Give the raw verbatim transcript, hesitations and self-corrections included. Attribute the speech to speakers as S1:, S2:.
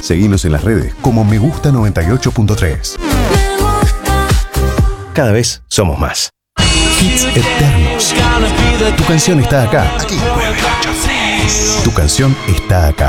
S1: Seguinos en las redes como Me Gusta noventa y ocho punto tres. Cada vez somos más. Hits eternos. Tu canción está acá. Aquí. Tu canción está acá.